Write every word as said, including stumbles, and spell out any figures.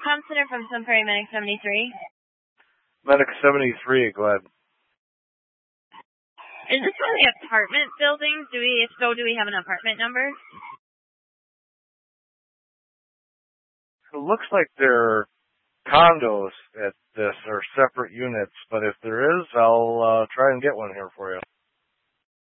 Com Center from Sun Prairie Medic seventy-three. Medic seventy-three, go ahead. Is this one of the apartment buildings? Do we, if so, do we have an apartment number? It looks like they're condos at this, or separate units, but if there is, I'll uh, try and get one here for you.